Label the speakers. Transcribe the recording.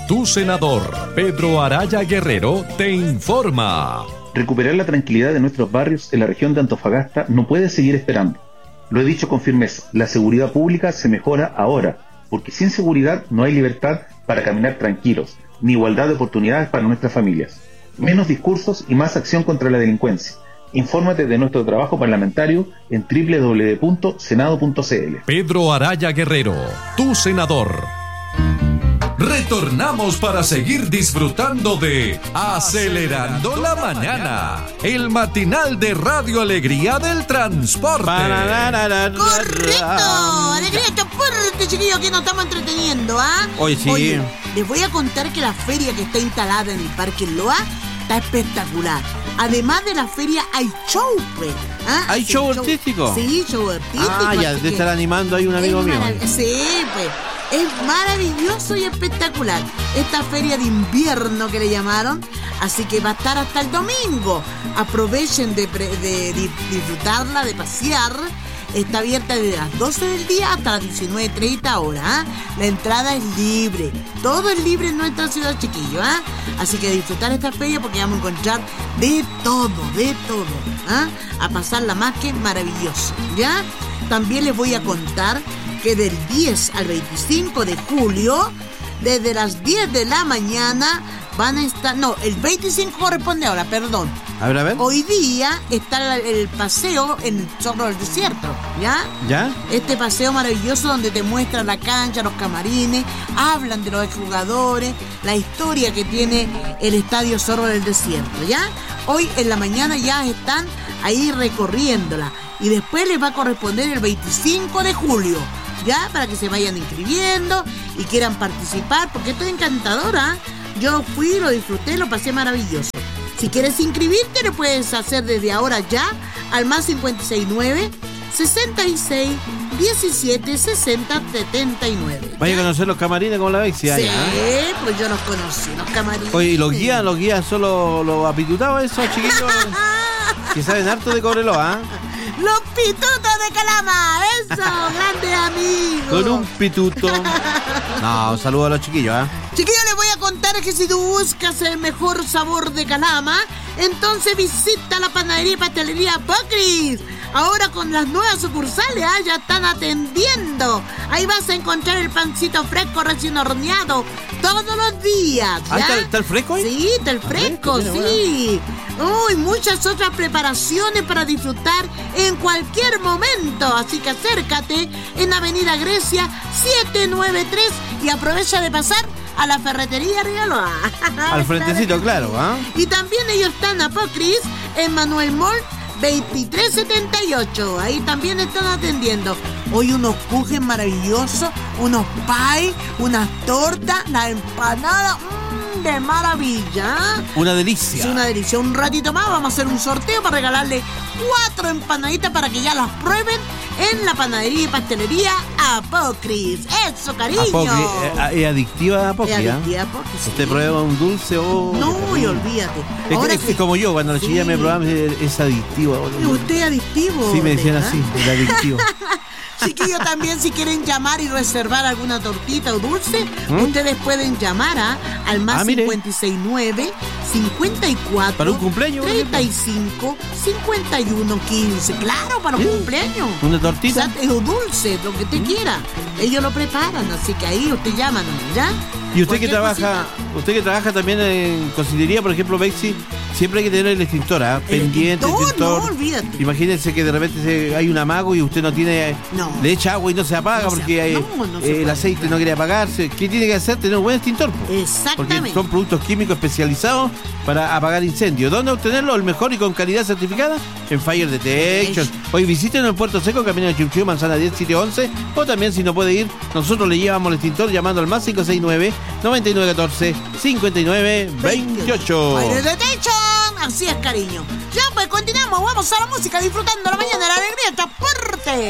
Speaker 1: Tu senador, Pedro Araya Guerrero, te informa.
Speaker 2: Recuperar la tranquilidad de nuestros barrios en la región de Antofagasta no puede seguir esperando. Lo he dicho con firmeza, la seguridad pública se mejora ahora, porque sin seguridad no hay libertad para caminar tranquilos, ni igualdad de oportunidades para nuestras familias. Menos discursos y más acción contra la delincuencia. Infórmate de nuestro trabajo parlamentario en www.senado.cl.
Speaker 1: Pedro Araya Guerrero, tu senador. Retornamos para seguir disfrutando de Acelerando la Mañana, el matinal de Radio Alegría del Transporte.
Speaker 3: ¡Correcto! ¡Alegría del Transporte, chiquillos! Aquí nos estamos entreteniendo, ¿ah?
Speaker 4: Hoy sí.
Speaker 3: Oye, les voy a contar que la feria que está instalada en el Parque Loa está espectacular. Además de la feria hay show, pues. ¿Ah?
Speaker 4: ¿Hay show artístico?
Speaker 3: Sí, show artístico.
Speaker 4: Ah, ya, de estar animando ahí un amigo mío.
Speaker 3: Sí, pues. Es maravilloso y espectacular esta feria de invierno que le llamaron. Así que va a estar hasta el domingo. Aprovechen de disfrutarla, de pasear. Está abierta desde las 12 del día hasta las 19:30 horas. ¿Ah? La entrada es libre. Todo es libre en nuestra ciudad, chiquillos. ¿Ah? Así que disfrutar esta feria porque vamos a encontrar de todo. ¿Ah? A pasarla más que maravilloso. ¿Ya? También les voy a contar que del 10 al 25 de julio, desde las 10 de la mañana, van a estar... No, el 25 corresponde ahora, perdón.
Speaker 4: A ver.
Speaker 3: Hoy día está el paseo en el Zorro del Desierto, ¿ya?
Speaker 4: ¿Ya?
Speaker 3: Este paseo maravilloso donde te muestran la cancha, los camarines, hablan de los exjugadores, la historia que tiene el Estadio Zorro del Desierto, ¿ya? Hoy en la mañana ya están ahí recorriéndola y después les va a corresponder el 25 de julio. Ya, para que se vayan inscribiendo y quieran participar, porque esto es encantadora. Yo fui, lo disfruté, lo pasé maravilloso. Si quieres inscribirte, lo puedes hacer desde ahora ya al más 569 66 17 60 79.
Speaker 4: Vaya a conocer los camarines como la vez.
Speaker 3: Sí, pues yo los conocí, los camarines.
Speaker 4: Oye, ¿y los guías solo los apitutados esos chiquitos que saben harto de Cobreloa?
Speaker 3: ¡Los pitutos de Calama! ¡Eso! ¡Grandes amigos!
Speaker 4: Con un pituto. No, un saludo a los chiquillos,
Speaker 3: Chiquillos, les voy a contar que si tú buscas el mejor sabor de Calama, entonces visita la panadería y pastelería Pocris. Ahora con las nuevas sucursales, ya están atendiendo. Ahí vas a encontrar el pancito fresco recién horneado todos los días. ¿Ya?
Speaker 4: ¿Está el fresco ahí?
Speaker 3: Sí, está el fresco, sí. Uy, muchas otras preparaciones para disfrutar en cualquier momento. Así que acércate en Avenida Grecia 793 y aprovecha de pasar a la ferretería Rialoa.
Speaker 4: Al frentecito, claro,
Speaker 3: Y también ellos están a Pocris en Manuel Mall 2378. Ahí también están atendiendo. Hoy unos cujes maravillosos, unos pies, unas tortas, la empanada. De maravilla.
Speaker 4: Una delicia.
Speaker 3: Sí, una delicia. Un ratito más vamos a hacer un sorteo para regalarle 4 empanaditas para que ya las prueben en la panadería y pastelería Apocris. ¡Eso, cariño!
Speaker 4: Es adictiva Apocris.
Speaker 3: Es adictiva Apocris. Sí.
Speaker 4: Usted prueba un dulce o...
Speaker 3: No, y olvídate.
Speaker 4: Es como yo, cuando la chiquilla me probaba, es adictivo.
Speaker 3: ¿Y usted es adictivo?
Speaker 4: Sí, me decían así, es adictivo.
Speaker 3: Chiquillos, también si quieren llamar y reservar alguna tortita o dulce, ustedes pueden llamar al más 569 54
Speaker 4: para un cumpleaños
Speaker 3: 35 51 15. Claro, para un cumpleaños.
Speaker 4: Una tortita.
Speaker 3: O sea, o dulce, lo que usted quiera. Ellos lo preparan, así que ahí usted llama, ¿ya?
Speaker 4: Y usted que trabaja también en cocinería, por ejemplo, Bexi, siempre hay que tener el extintor, pendiente, el extintor.
Speaker 3: No, olvídate.
Speaker 4: Imagínense que de repente hay un amago y usted no tiene, le echa agua y no se apaga porque el aceite no quiere apagarse. ¿Qué tiene que hacer? Tener un buen extintor.
Speaker 3: Exactamente.
Speaker 4: Porque son productos químicos especializados para apagar incendios. ¿Dónde obtenerlo? El mejor y con calidad certificada en Fire Detection. Hoy visiten en Puerto Seco, camino de Chunchú, manzana 10, sitio 11. O también, si no puede ir, nosotros le llevamos el extintor llamando al más 569 9914 5928.
Speaker 3: Fire Detection. Así es, cariño. Ya, pues continuamos. Vamos a la música disfrutando la mañana de la alegría del transporte.